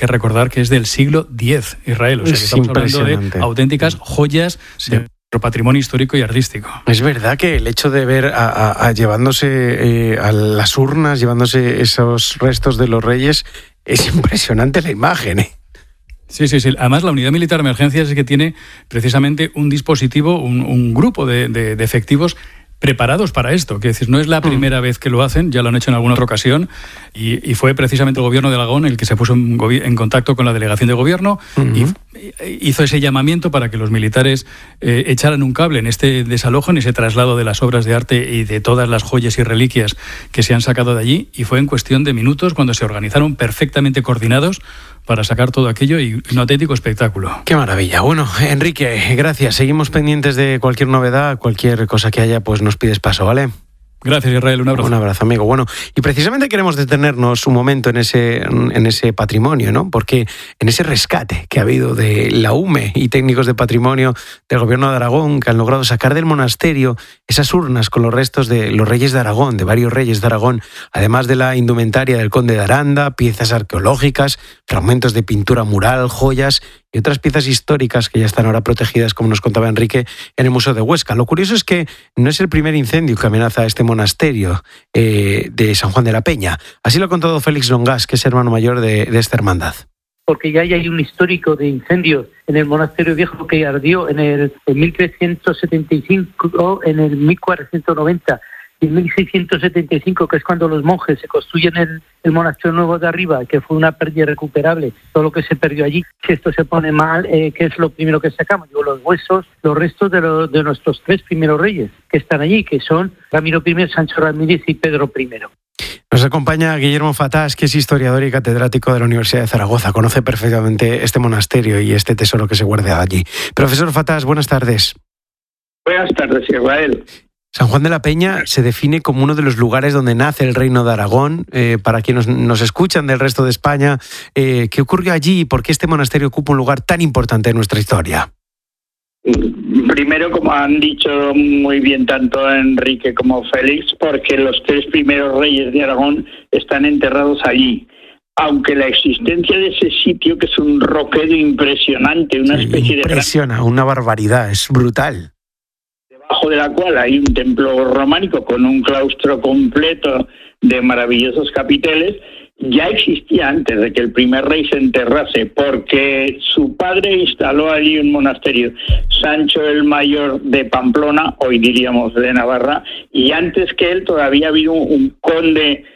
que recordar que es del siglo X, Israel. O sea, que estamos hablando de auténticas joyas de nuestro patrimonio histórico y artístico. Es verdad que el hecho de ver llevándose a las urnas, llevándose esos restos de los reyes, es impresionante la imagen, ¿eh? Sí. Además, la Unidad Militar de Emergencias es que tiene precisamente un dispositivo, un grupo de efectivos preparados para esto. Quiero decir, no es la primera vez que lo hacen, ya lo han hecho en alguna otra ocasión, y fue precisamente el gobierno de Aragón el que se puso en contacto con la delegación de gobierno y hizo ese llamamiento para que los militares echaran un cable en este desalojo, en ese traslado de las obras de arte y de todas las joyas y reliquias que se han sacado de allí, y fue en cuestión de minutos cuando se organizaron perfectamente coordinados para sacar todo aquello, y un auténtico espectáculo. ¡Qué maravilla! Bueno, Enrique, gracias. Seguimos pendientes de cualquier novedad, cualquier cosa que haya, pues nos pides paso, ¿vale? Gracias, Israel. Un abrazo. Un abrazo, amigo. Bueno, y precisamente queremos detenernos un momento en ese patrimonio, ¿no? Porque en ese rescate que ha habido de la UME y técnicos de patrimonio del Gobierno de Aragón, que han logrado sacar del monasterio esas urnas con los restos de los reyes de Aragón, de varios reyes de Aragón, además de la indumentaria del conde de Aranda, piezas arqueológicas, fragmentos de pintura mural, joyas y otras piezas históricas que ya están ahora protegidas, como nos contaba Enrique, en el Museo de Huesca. Lo curioso es que no es el primer incendio que amenaza a este monasterio de San Juan de la Peña. Así lo ha contado Félix Longas, que es hermano mayor de esta hermandad. Porque ya hay un histórico de incendios en el monasterio viejo que ardió en 1375, en el 1490 y en 1675, que es cuando los monjes se construyen el monasterio nuevo de arriba, que fue una pérdida irrecuperable, todo lo que se perdió allí. Si esto se pone mal, ¿qué es lo primero que sacamos? Los huesos, los restos de nuestros 3 primeros reyes que están allí, que son Ramiro I, Sancho Ramírez y Pedro I. Nos acompaña Guillermo Fatás, que es historiador y catedrático de la Universidad de Zaragoza. Conoce perfectamente este monasterio y este tesoro que se guarda allí. Profesor Fatás, buenas tardes. Buenas tardes, Israel. San Juan de la Peña se define como uno de los lugares donde nace el Reino de Aragón. Para quienes nos escuchan del resto de España, ¿qué ocurrió allí y por qué este monasterio ocupa un lugar tan importante en nuestra historia? Primero, como han dicho muy bien tanto Enrique como Félix, porque los 3 primeros reyes de Aragón están enterrados allí. Aunque la existencia de ese sitio, que es un roquedo impresionante, una especie impresiona, una barbaridad, es brutal. Debajo de la cual hay un templo románico con un claustro completo de maravillosos capiteles, ya existía antes de que el primer rey se enterrase, porque su padre instaló allí un monasterio, Sancho el Mayor de Pamplona, hoy diríamos de Navarra, y antes que él todavía había un conde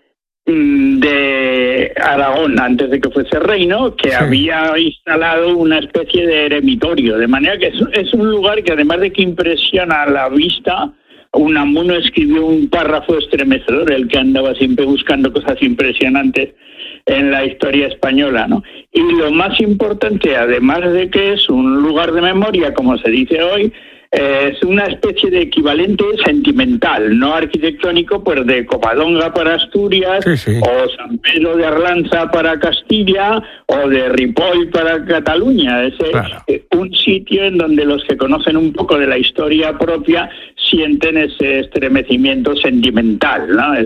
de Aragón, antes de que fuese reino, que había instalado una especie de eremitorio, de manera que es un lugar que, además de que impresiona a la vista, Unamuno escribió un párrafo estremecedor, el que andaba siempre buscando cosas impresionantes en la historia española, ¿no? Y lo más importante, además de que es un lugar de memoria, como se dice hoy, es una especie de equivalente sentimental, no arquitectónico, pues de Covadonga para Asturias, o San Pedro de Arlanza para Castilla, o de Ripoll para Cataluña. Es un sitio en donde los que conocen un poco de la historia propia sienten ese estremecimiento sentimental, ¿no?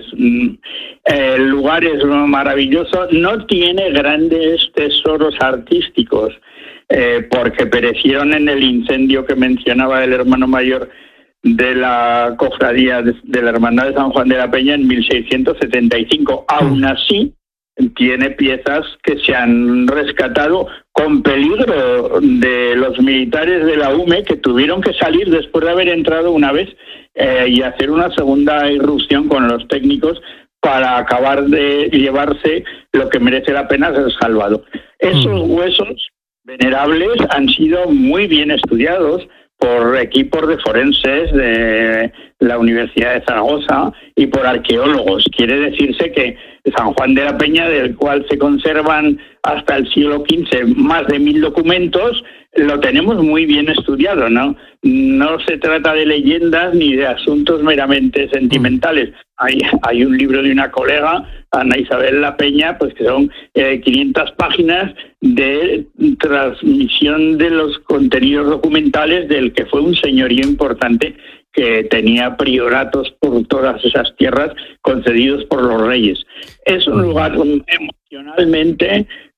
El lugar es maravilloso, no tiene grandes tesoros artísticos, porque perecieron en el incendio que mencionaba el hermano mayor de la cofradía de la Hermandad de San Juan de la Peña en 1675. Aún así, tiene piezas que se han rescatado con peligro de los militares de la UME, que tuvieron que salir después de haber entrado una vez y hacer una segunda irrupción con los técnicos para acabar de llevarse lo que merece la pena ser salvado. Esos huesos venerables han sido muy bien estudiados por equipos de forenses de la Universidad de Zaragoza y por arqueólogos. Quiere decirse que San Juan de la Peña, del cual se conservan hasta el siglo XV más de 1000 documentos, lo tenemos muy bien estudiado, ¿no? No se trata de leyendas ni de asuntos meramente sentimentales. Hay un libro de una colega, Ana Isabel La Peña, pues que son 500 páginas de transmisión de los contenidos documentales del que fue un señorío importante que tenía prioratos por todas esas tierras concedidos por los reyes. Es un lugar emocionalmente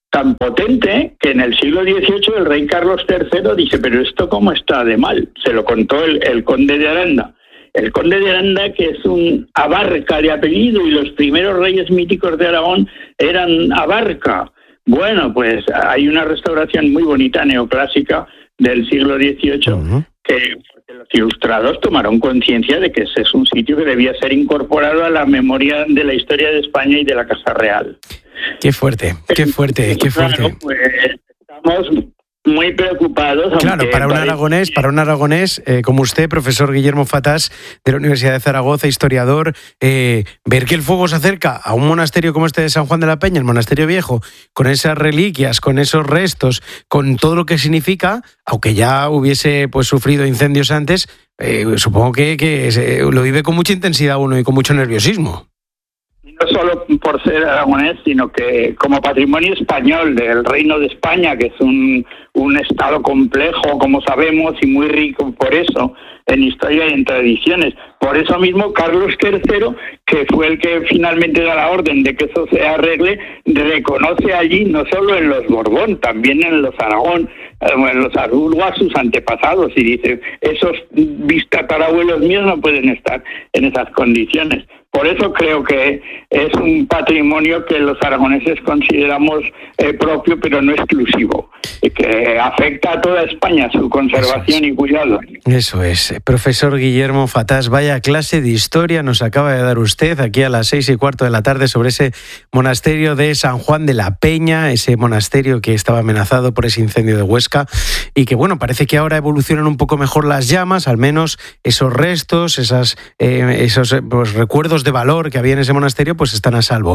tan potente que en el siglo XVIII el rey Carlos III dice, pero esto cómo está de mal. Se lo contó el conde de Aranda. El conde de Aranda, que es un Abarca de apellido, y los primeros reyes míticos de Aragón eran Abarca. Bueno, pues hay una restauración muy bonita neoclásica del siglo XVIII que los ilustrados tomaron conciencia de que ese es un sitio que debía ser incorporado a la memoria de la historia de España y de la Casa Real. Qué fuerte, qué fuerte, qué fuerte. Claro, pues estamos muy preocupados. Claro, para un aragonés como usted, profesor Guillermo Fatás, de la Universidad de Zaragoza, historiador, ver que el fuego se acerca a un monasterio como este de San Juan de la Peña, el monasterio viejo, con esas reliquias, con esos restos, con todo lo que significa, aunque ya hubiese pues sufrido incendios antes, supongo que lo vive con mucha intensidad uno y con mucho nerviosismo. No solo por ser aragonés, sino que como patrimonio español del Reino de España, que es un estado complejo, como sabemos, y muy rico por eso, en historia y en tradiciones. Por eso mismo, Carlos III, que fue el que finalmente da la orden de que eso se arregle, reconoce allí, no solo en los Borbón, también en los Aragón, en los Habsburgo, a sus antepasados, y dice, esos bistatarabuelos míos no pueden estar en esas condiciones. Por eso creo que es un patrimonio que los aragoneses consideramos propio, pero no exclusivo, y que afecta a toda España su conservación y cuidado. Eso es. Profesor Guillermo Fatás, vaya clase de historia nos acaba de dar usted aquí a las 6:15 de la tarde sobre ese monasterio de San Juan de la Peña, ese monasterio que estaba amenazado por ese incendio de Huesca y que, bueno, parece que ahora evolucionan un poco mejor las llamas, al menos esos restos, esos pues, recuerdos de valor que había en ese monasterio, pues están a salvo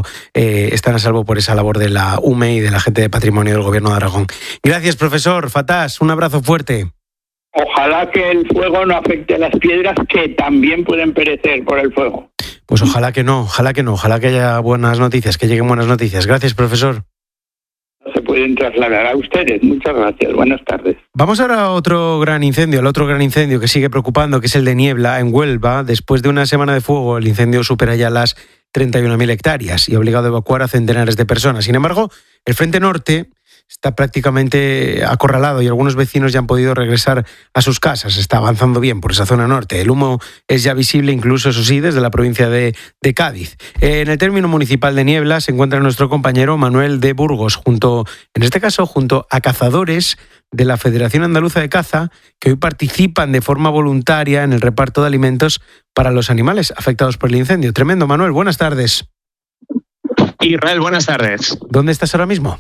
por esa labor de la UME y de la gente de patrimonio del Gobierno de Aragón. Gracias, profesor Fatás, un abrazo fuerte. Ojalá que el fuego no afecte a las piedras, que también pueden perecer por el fuego. Pues ojalá que no, ojalá que haya buenas noticias, que lleguen buenas noticias. Gracias, profesor. Se pueden trasladar a ustedes. Muchas gracias. Buenas tardes. Vamos ahora a otro gran incendio, el otro gran incendio que sigue preocupando, que es el de Niebla, en Huelva. Después de una semana de fuego, el incendio supera ya las 31.000 hectáreas y ha obligado a evacuar a centenares de personas. Sin embargo, el frente norte está prácticamente acorralado y algunos vecinos ya han podido regresar a sus casas. Está avanzando bien por esa zona norte. El humo es ya visible incluso, eso sí, desde la provincia de Cádiz. En el término municipal de Niebla se encuentra nuestro compañero Manuel de Burgos, junto a cazadores de la Federación Andaluza de Caza, que hoy participan de forma voluntaria en el reparto de alimentos para los animales afectados por el incendio. Tremendo, Manuel, buenas tardes. Israel, buenas tardes. ¿Dónde estás ahora mismo?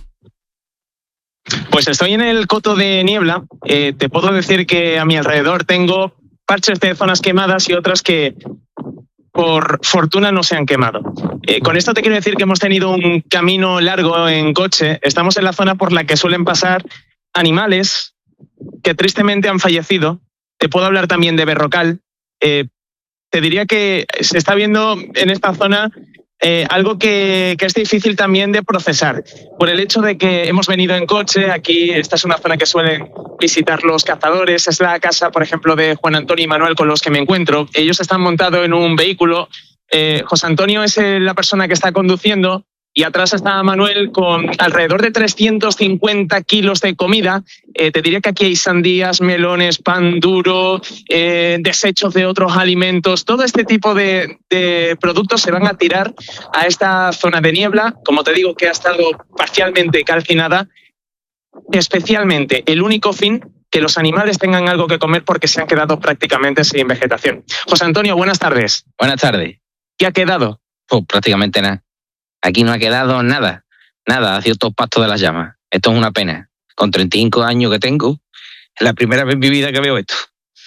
Pues estoy en el coto de Niebla. Te puedo decir que a mi alrededor tengo parches de zonas quemadas y otras que por fortuna no se han quemado. Con esto te quiero decir que hemos tenido un camino largo en coche. Estamos en la zona por la que suelen pasar animales que tristemente han fallecido. Te puedo hablar también de Berrocal. Te diría que se está viendo en esta zona algo que es difícil también de procesar, por el hecho de que hemos venido en coche. Aquí esta es una zona que suelen visitar los cazadores, es la casa, por ejemplo, de Juan Antonio y Manuel con los que me encuentro. Ellos están montados en un vehículo. José Antonio es la persona que está conduciendo y atrás está Manuel con alrededor de 350 kilos de comida. Te diría que aquí hay sandías, melones, pan duro, desechos de otros alimentos. Todo este tipo de productos se van a tirar a esta zona de Niebla, como te digo, que ha estado parcialmente calcinada. Especialmente el único fin, que los animales tengan algo que comer porque se han quedado prácticamente sin vegetación. José Antonio, buenas tardes. Buenas tardes. ¿Qué ha quedado? Pues prácticamente nada. Aquí no ha quedado nada, ha sido todo pasto de las llamas. Esto es una pena. Con 35 años que tengo, es la primera vez en mi vida que veo esto.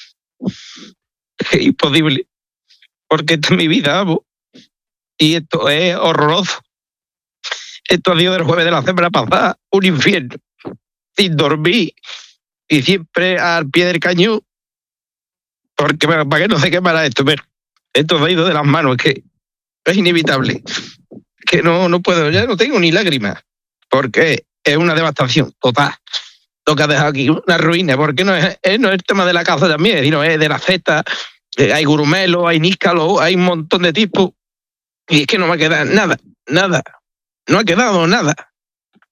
Es imposible, porque esta es mi vida, amo. Y esto es horroroso. Esto ha sido del jueves de la semana pasada, un infierno. Sin dormir y siempre al pie del cañón, porque para que no se quemara esto, pero esto se ha ido de las manos, es que es inevitable. Que no puedo, ya no tengo ni lágrimas, porque es una devastación total lo que ha dejado aquí, una ruina, porque no es el tema de la caza también, sino es de la cesta. Hay gurumelo, hay níscalo, hay un montón de tipos, y es que no me queda nada, no ha quedado nada.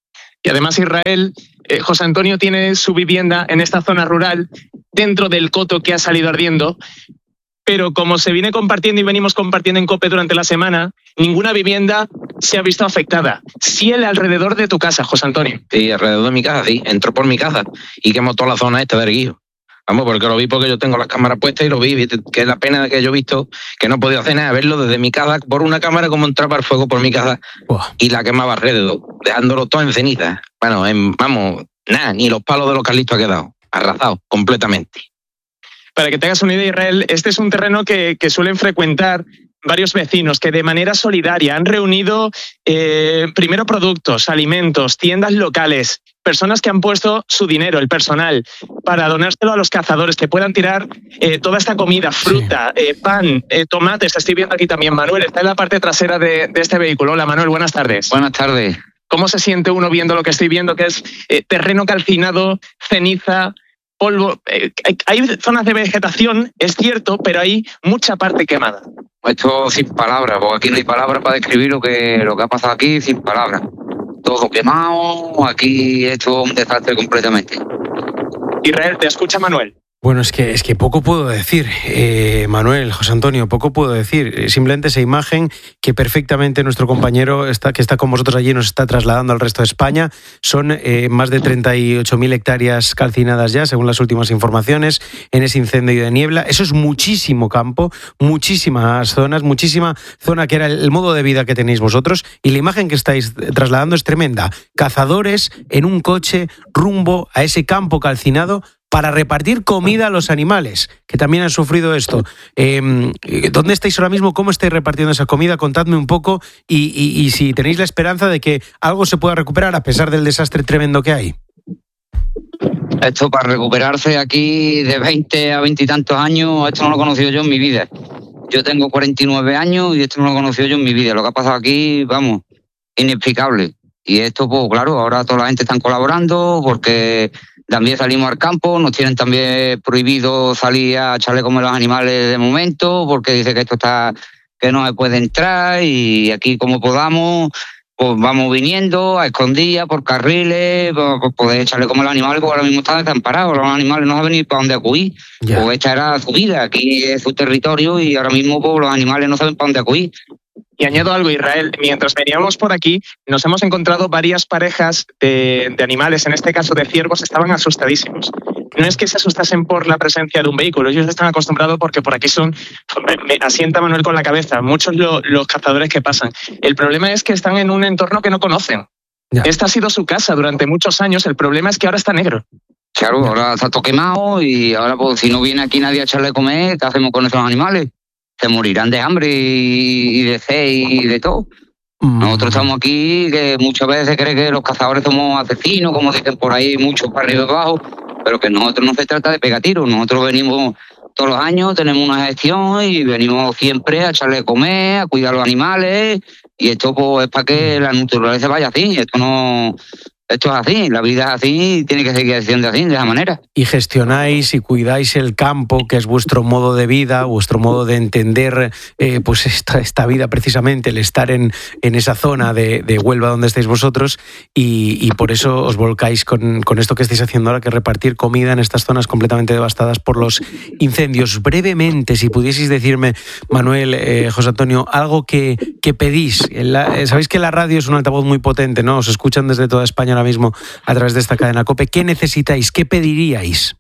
Y además Israel, José Antonio tiene su vivienda en esta zona rural, dentro del coto que ha salido ardiendo, pero como se viene compartiendo y venimos compartiendo en COPE durante la semana, ninguna vivienda se ha visto afectada. Sí, el alrededor de tu casa, José Antonio. Sí, alrededor de mi casa, sí. Entró por mi casa y quemó toda la zona esta de Erguijo. Vamos, porque lo vi porque yo tengo las cámaras puestas y lo vi, que es la pena que yo he visto, que no he podido hacer nada, verlo desde mi casa por una cámara como entraba el fuego por mi casa y la quemaba alrededor, dejándolo todo en ceniza. Bueno, vamos, nada, ni los palos de los Carlitos ha quedado, arrasado completamente. Para que te hagas una idea, Israel, este es un terreno que suelen frecuentar varios vecinos que de manera solidaria han reunido primero productos, alimentos, tiendas locales, personas que han puesto su dinero, el personal, para donárselo a los cazadores, que puedan tirar toda esta comida, fruta, pan, tomates. Estoy viendo aquí también, Manuel, está en la parte trasera de este vehículo. Hola, Manuel, buenas tardes. Buenas tardes. ¿Cómo se siente uno viendo lo que estoy viendo, que es terreno calcinado, ceniza, polvo? Hay zonas de vegetación, es cierto, pero hay mucha parte quemada. Esto sin palabras, porque aquí no hay palabras para describir lo que ha pasado aquí, sin palabras. Todo quemado, aquí esto es un desastre completamente. Israel, te escucha Manuel. Bueno, es que poco puedo decir, Manuel, José Antonio, poco puedo decir. Simplemente esa imagen que perfectamente nuestro compañero que está con vosotros allí nos está trasladando al resto de España. Son más de 38.000 hectáreas calcinadas ya, según las últimas informaciones, en ese incendio de Niebla. Eso es muchísimo campo, muchísimas zonas, muchísima zona que era el modo de vida que tenéis vosotros. Y la imagen que estáis trasladando es tremenda. Cazadores en un coche rumbo a ese campo calcinado para repartir comida a los animales, que también han sufrido esto. ¿Dónde estáis ahora mismo? ¿Cómo estáis repartiendo esa comida? Contadme un poco y si tenéis la esperanza de que algo se pueda recuperar a pesar del desastre tremendo que hay. Esto para recuperarse aquí de 20 a 20 y tantos años, esto no lo he conocido yo en mi vida. Yo tengo 49 años y esto no lo he conocido yo en mi vida. Lo que ha pasado aquí, vamos, inexplicable. Y esto, pues claro, ahora toda la gente está colaborando porque también salimos al campo, nos tienen también prohibido salir a echarle comer a los animales de momento, porque dice que esto está, que no se puede entrar, y aquí como podamos, pues vamos viniendo a escondidas por carriles, por poder echarle comer a los animales, porque ahora mismo están desamparados, los animales no saben ni para dónde acudir. Yeah. Pues esta era su vida, aquí es su territorio y ahora mismo pues, los animales no saben para dónde acudir. Y añado algo, Israel, mientras veníamos por aquí, nos hemos encontrado varias parejas de animales, en este caso de ciervos, estaban asustadísimos. No es que se asustasen por la presencia de un vehículo, ellos están acostumbrados porque por aquí me asienta Manuel con la cabeza, muchos los cazadores que pasan. El problema es que están en un entorno que no conocen. Ya. Esta ha sido su casa durante muchos años, el problema es que ahora está negro. Claro, ahora está todo quemado y ahora pues si no viene aquí nadie a echarle a comer, ¿qué hacemos con esos animales? Se morirán de hambre y de sed y de todo. Nosotros estamos aquí, que muchas veces se cree que los cazadores somos asesinos, como dicen por ahí muchos para arriba y abajo, pero que nosotros no se trata de pegar tiros. Nosotros venimos todos los años, tenemos una gestión y venimos siempre a echarle a comer, a cuidar a los animales, y esto pues, es para que la naturaleza vaya así. Esto es así, la vida es así y tiene que seguir siendo así, de esa manera. Y gestionáis y cuidáis el campo, que es vuestro modo de vida, vuestro modo de entender pues esta vida precisamente, el estar en esa zona de Huelva donde estáis vosotros y por eso os volcáis con esto que estáis haciendo ahora, que es repartir comida en estas zonas completamente devastadas por los incendios. Brevemente, si pudieseis decirme, Manuel, José Antonio, algo que pedís. Sabéis que la radio es un altavoz muy potente, ¿no? Os escuchan desde toda España ahora mismo a través de esta cadena COPE. ¿Qué necesitáis? ¿Qué pediríais?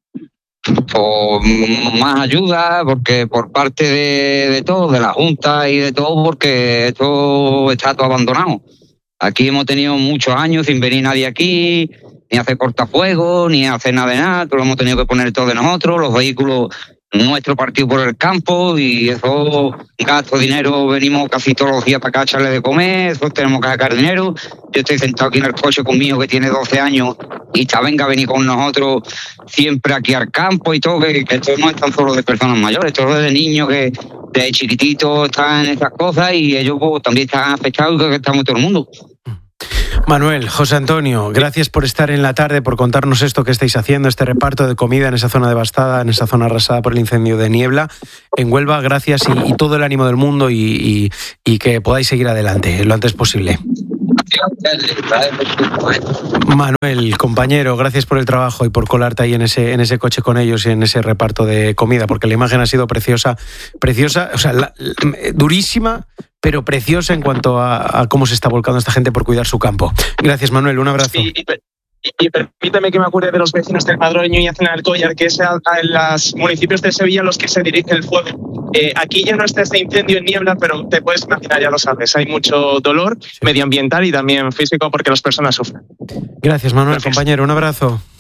Pues más ayuda, porque por parte de todo, de la Junta y de todo, porque esto está todo abandonado. Aquí hemos tenido muchos años sin venir nadie aquí, ni hacer cortafuegos, ni hacer nada de nada. Todo lo hemos tenido que poner todo de nosotros, los vehículos nuestro partido por el campo, y eso gasto dinero, venimos casi todos los días para acá a echarle de comer, eso tenemos que sacar dinero. Yo estoy sentado aquí en el coche conmigo que tiene 12 años y está venga a venir con nosotros siempre aquí al campo y todo, que esto no es tan solo de personas mayores, esto es de niños que de chiquititos están en esas cosas y ellos pues, también están afectados y que estamos todo el mundo. Manuel, José Antonio, gracias por estar en la tarde, por contarnos esto que estáis haciendo, este reparto de comida en esa zona devastada, en esa zona arrasada por el incendio de Niebla en Huelva. Gracias y todo el ánimo del mundo y que podáis seguir adelante lo antes posible. Manuel, compañero, gracias por el trabajo y por colarte ahí en ese coche con ellos y en ese reparto de comida, porque la imagen ha sido preciosa, o sea, durísima, pero preciosa en cuanto a cómo se está volcando esta gente por cuidar su campo. Gracias, Manuel, un abrazo. Y permíteme que me acuerde de los vecinos del Madroño y Aznalcóllar, que es en los municipios de Sevilla a los que se dirige el fuego. Aquí ya no está este incendio en Niebla, pero te puedes imaginar, ya lo sabes, hay mucho dolor medioambiental y también físico porque las personas sufren. Gracias, Manuel, compañero, un abrazo.